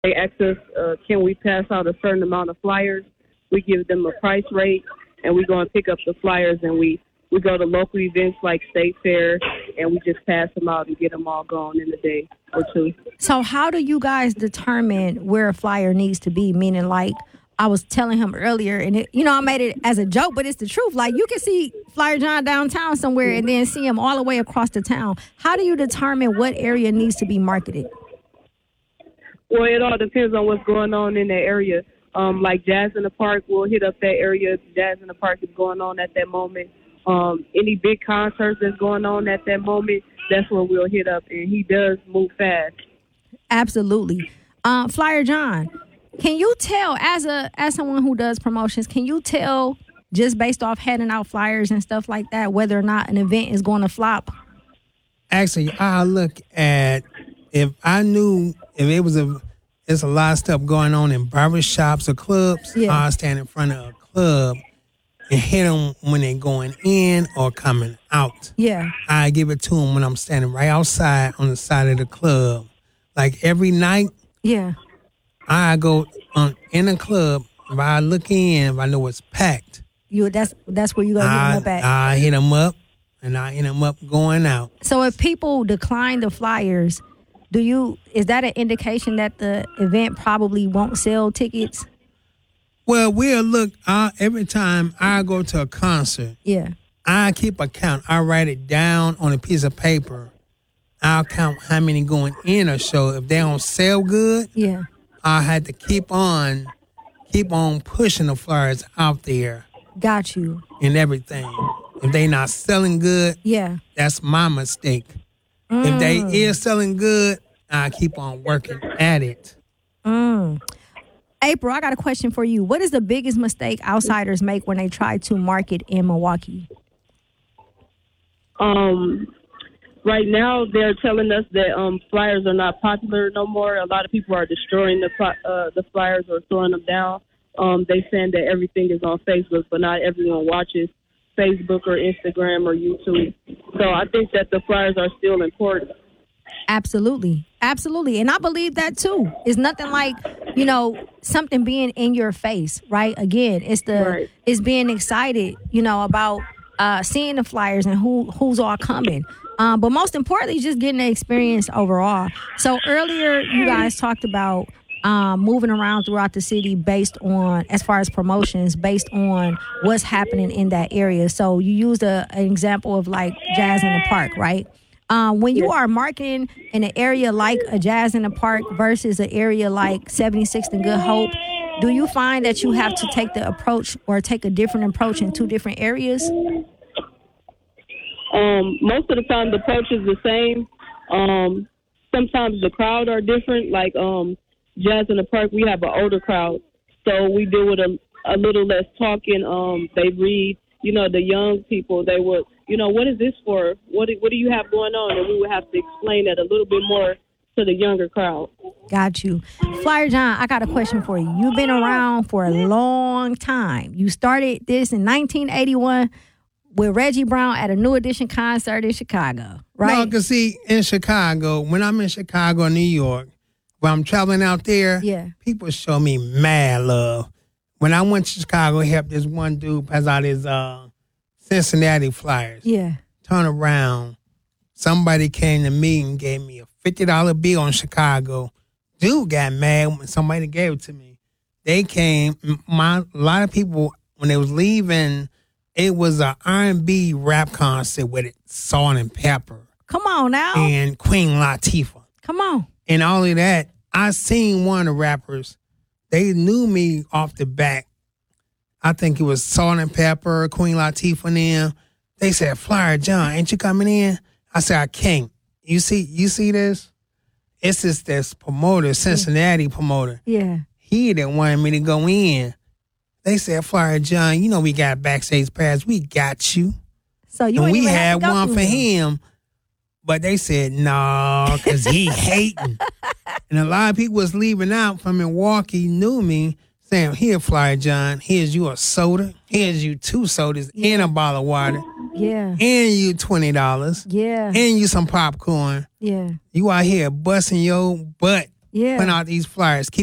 They ask us, can we pass out a certain amount of flyers? We give them a price rate, and we go and pick up the flyers, and we go to local events like State Fair, and we just pass them out and get them all gone in a day or two. So how do you guys determine where a flyer needs to be? Meaning, like, I was telling him earlier, and I made it as a joke, but it's the truth. Like, you can see Flyer John downtown somewhere and then see him all the way across the town. How do you determine what area needs to be marketed? Well, it all depends on what's going on in that area. Like Jazz in the Park, we'll hit up that area. Jazz in the Park is going on at that moment. Any big concerts that's going on at that moment, that's where we'll hit up. And he does move fast. Absolutely. Flyer John, can you tell, as someone who does promotions, can you tell just based off handing out flyers and stuff like that whether or not an event is going to flop? Actually, I look at if I knew if it was there's a lot of stuff going on in barbershops or clubs. Yeah. I'll stand in front of a club and hit them when they're going in or coming out. Yeah. I give it to them when I'm standing right outside on the side of the club. Like every night, Yeah. I go in the club. If I look in, if I know it's packed, That's where you gonna hit them up at. I hit them up, and I hit them up going out. So if people decline the flyers, is that an indication that the event probably won't sell tickets? Well, we'll look every time I go to a concert. Yeah. I keep a count. I write it down on a piece of paper. I'll count how many going in a show. If they don't sell good, Yeah. I had to keep on pushing the flyers out there Got you. and everything. If they not selling good, Yeah. that's my mistake. If they is selling good, I keep on working at it. April, I got a question for you. What is the biggest mistake outsiders make when they try to market in Milwaukee? Right now, they're telling us that flyers are not popular no more. A lot of people are destroying the flyers or throwing them down. They saying that everything is on Facebook, but not everyone watches Facebook or Instagram or YouTube. So I think that the flyers are still important. Absolutely. Absolutely. And I believe that too. It's nothing like, something being in your face, right? Again, it's being excited, about seeing the flyers and who's all coming. But most importantly, just getting the experience overall. So earlier you guys talked about moving around throughout the city based on, as far as promotions, based on what's happening in that area. So you used an example of like Jazz in the Park, right? When you are marketing in an area like a Jazz in the Park versus an area like 76th and Good Hope, do you find that you have to take the approach or take a different approach in two different areas? Most of the time the approach is the same. Sometimes the crowd are different. Like Jazz in the Park, we have an older crowd, so we do with a little less talking. They read, the young people, they would, what is this for? What do you have going on? And we would have to explain that a little bit more to the younger crowd. Got you. Flyer John, I got a question for you. You've been around for a long time. You started this in 1981 with Reggie Brown at a New Edition concert in Chicago, right? No, because see, in Chicago, when I'm in Chicago, New York, when I'm traveling out there, people show me mad love. When I went to Chicago, I helped this one dude pass out his Cincinnati flyers. Yeah. Turn around. Somebody came to me and gave me a $50 bill on Chicago. Dude got mad when somebody gave it to me. They came, a lot of people, when they was leaving, it was an R&B rap concert with it, Salt and Pepper. Come on now. And Queen Latifah. Come on. And all of that. I seen one of the rappers. They knew me off the back. I think it was Salt and Pepper, Queen Latifah and them. They said, Flyer John, ain't you coming in? I said, I can't. You see this? It's just this promoter, Cincinnati promoter. Yeah. He didn't want me to go in. They said, Flyer John, we got backstage pass. We got you. So you and ain't we even had have to go one through for him. him. But they said, no, because he hating. And a lot of people was leaving out from Milwaukee, knew me, saying, here, Flyer John, here's you a soda. Here's you 2 sodas and a bottle of water. Yeah. And you $20. Yeah. And you some popcorn. Yeah. You out here busting your butt Yeah. putting out these flyers. Keep